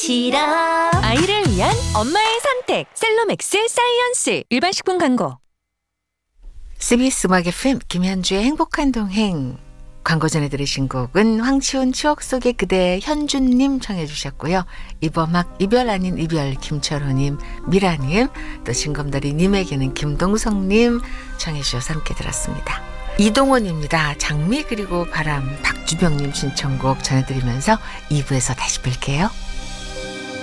싫어. 아이를 위한 엄마의 선택 셀로맥스 사이언스. 일반식품 광고. CBS 음악 FM 김현주의 행복한 동행. 광고 전에 들으신 곡은 황치훈 추억 속의 그대 현준님 청해 주셨고요. 이범학 이별 아닌 이별 김철호님, 미라님, 또 징검다리님에게는 김동성님 청해 주셔서 함께 들었습니다. 이동원입니다. 장미 그리고 바람. 박주병님 신청곡 전해드리면서 2부에서 다시 뵐게요.